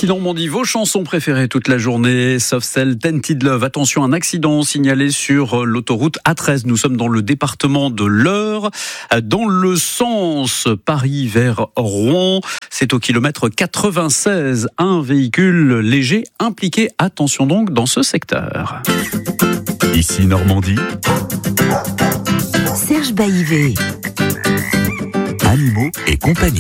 Ici Normandie, vos chansons préférées toute la journée, sauf celle Tented Love. Attention, un accident signalé sur l'autoroute A13. Nous sommes dans le département de l'Eure, dans le sens Paris vers Rouen. C'est au kilomètre 96. Un véhicule léger impliqué. Attention donc dans ce secteur. Ici Normandie. Serge Baïvé. Animaux et compagnie.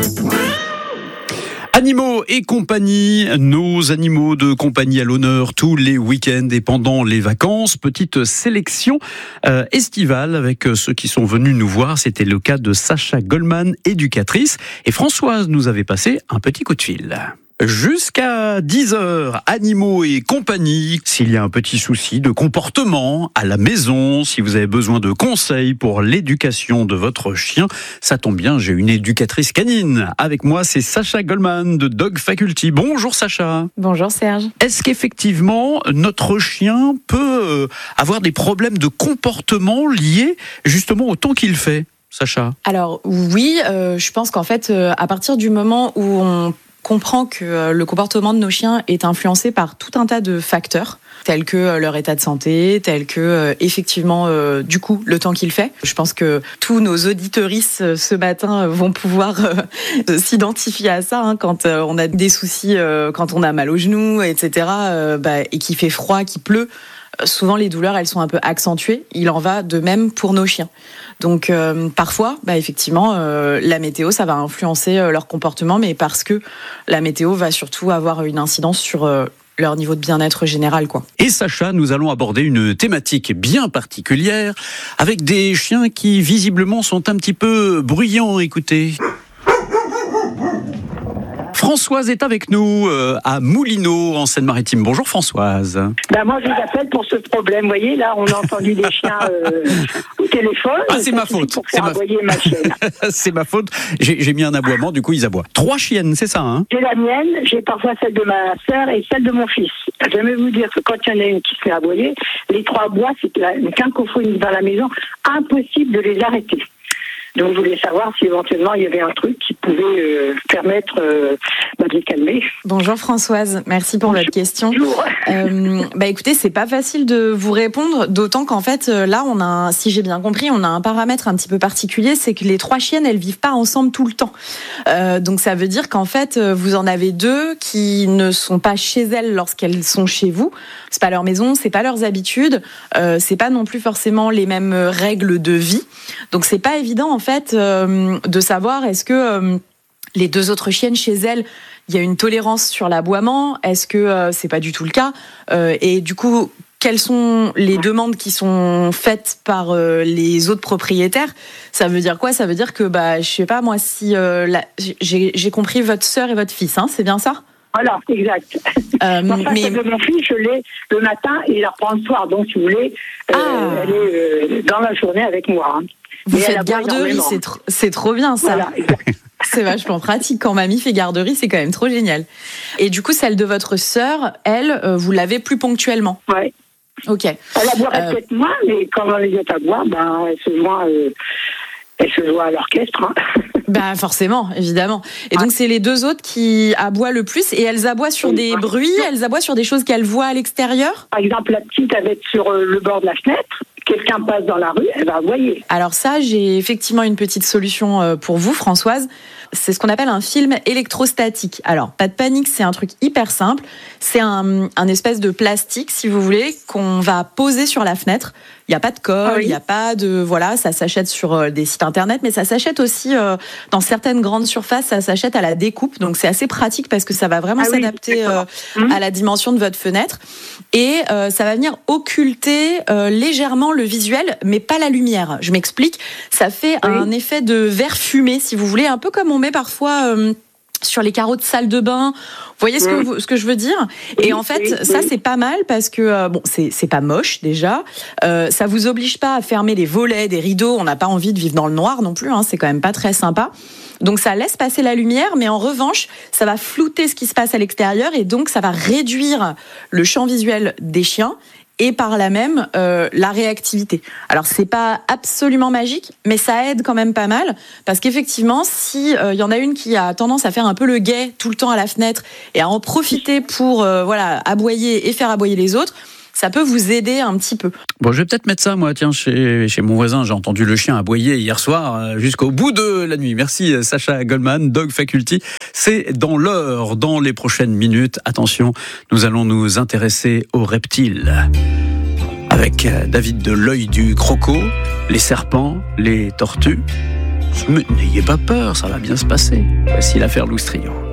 Animaux et compagnie, nos animaux de compagnie à l'honneur tous les week-ends et pendant les vacances. Petite sélection estivale avec ceux qui sont venus nous voir. C'était le cas de Sacha Goldman, éducatrice. Et Françoise nous avait passé un petit coup de fil. Jusqu'à 10h, animaux et compagnie. S'il y a un petit souci de comportement à la maison, si vous avez besoin de conseils pour l'éducation de votre chien, ça tombe bien, j'ai une éducatrice canine. Avec moi, c'est Sacha Goldman de Dog Faculty. Bonjour Sacha. Bonjour Serge. Est-ce qu'effectivement, notre chien peut avoir des problèmes de comportement liés justement au temps qu'il fait, Sacha ? Alors oui, je pense qu'en fait, à partir du moment où on comprend que le comportement de nos chiens est influencé par tout un tas de facteurs, tels que leur état de santé, tels que effectivement du coup le temps qu'il fait. Je pense que tous nos auditeuristes ce matin vont pouvoir s'identifier à ça quand on a des soucis, quand on a mal aux genoux, etc. Et qu'il fait froid, qu'il pleut. Souvent, les douleurs, elles sont un peu accentuées. Il en va de même pour nos chiens. Donc, parfois, effectivement, la météo, ça va influencer leur comportement, mais parce que la météo va surtout avoir une incidence sur leur niveau de bien-être général, quoi. Et Sacha, nous allons aborder une thématique bien particulière avec des chiens qui, visiblement, sont un petit peu bruyants. Écoutez. Françoise est avec nous à Moulineau, en Seine-Maritime. Bonjour Françoise. Moi, je vous appelle pour ce problème. Vous voyez, là, on a entendu des chiens au téléphone. Ah, c'est ma faute. Pour faire aboyer ma chienne. C'est ma faute. J'ai mis un aboiement, du coup, ils aboient. 3 chiennes, c'est ça, hein ? J'ai la mienne, j'ai parfois celle de ma sœur et celle de mon fils. J'aime vous dire que quand il y en a une qui se fait aboyer, les 3 aboient, c'est une cacophonie dans la maison, impossible de les arrêter. Donc, je voulais savoir si éventuellement il y avait un truc qui pouvait permettre de les calmer. Bonjour Françoise, merci pour votre question. Bonjour. Écoutez, c'est pas facile de vous répondre, d'autant qu'en fait, là, si j'ai bien compris, on a un paramètre un petit peu particulier, c'est que les 3 chiennes, elles vivent pas ensemble tout le temps. Donc, ça veut dire qu'en fait, vous en avez 2 qui ne sont pas chez elles lorsqu'elles sont chez vous. C'est pas leur maison, c'est pas leurs habitudes, c'est pas non plus forcément les mêmes règles de vie. Donc, c'est pas évident, en fait, de savoir est-ce que les 2 autres chiennes chez elles, il y a une tolérance sur l'aboiement, est-ce que c'est pas du tout le cas, et du coup quelles sont les demandes qui sont faites par les autres propriétaires. Ça veut dire quoi ? Ça veut dire que je sais pas moi, si j'ai compris votre sœur et votre fils, hein, c'est bien ça ? Voilà, exact. Mais de mon fils, je l'ai le matin et il la reprend le soir. Donc, si vous voulez, elle est dans la journée avec moi. Hein. Vous faites garderie, c'est trop bien ça. Voilà, c'est vachement pratique. Quand mamie fait garderie, c'est quand même trop génial. Et du coup, celle de votre sœur, elle, vous l'avez plus ponctuellement. Ouais. Ok. Elle aboierait peut-être moins, mais quand on les est à boire, elle se joint à l'orchestre. Hein. Forcément, évidemment. Et donc, c'est les 2 autres qui aboient le plus. Et elles aboient sur des bruits, elles aboient sur des choses qu'elles voient à l'extérieur ? Par exemple, la petite, elle va être sur le bord de la fenêtre. Quelqu'un passe dans la rue, elle va aboyer. Alors ça, j'ai effectivement une petite solution pour vous, Françoise. C'est ce qu'on appelle un film électrostatique. Alors, pas de panique, c'est un truc hyper simple. C'est un espèce de plastique, si vous voulez, qu'on va poser sur la fenêtre. Il n'y a pas de colle, il n'y a pas de... Voilà, ça s'achète sur des sites internet, mais ça s'achète aussi dans certaines grandes surfaces, ça s'achète à la découpe. Donc, c'est assez pratique parce que ça va vraiment s'adapter à la dimension de votre fenêtre. Et ça va venir occulter légèrement le visuel, mais pas la lumière. Je m'explique. Ça fait un effet de verre fumé, si vous voulez, un peu comme on met parfois sur les carreaux de salle de bain. Vous voyez ce que je veux dire ? Et en fait, ça, c'est pas mal parce que, c'est pas moche, déjà. Ça vous oblige pas à fermer les volets, des rideaux. On n'a pas envie de vivre dans le noir non plus, hein. C'est quand même pas très sympa. Donc, ça laisse passer la lumière, mais en revanche, ça va flouter ce qui se passe à l'extérieur et donc, ça va réduire le champ visuel des chiens. et par là même la réactivité. Alors c'est pas absolument magique, mais ça aide quand même pas mal, parce qu'effectivement, si y en a une qui a tendance à faire un peu le guet tout le temps à la fenêtre et à en profiter pour aboyer et faire aboyer les autres, ça peut vous aider un petit peu. Bon, je vais peut-être mettre ça, moi, tiens, chez mon voisin. J'ai entendu le chien aboyer hier soir jusqu'au bout de la nuit. Merci Sacha Goldman, Dog Faculty. C'est dans l'heure, dans les prochaines minutes. Attention, nous allons nous intéresser aux reptiles. Avec David de l'œil du croco, les serpents, les tortues. Mais n'ayez pas peur, ça va bien se passer. Voici l'affaire Loustrio.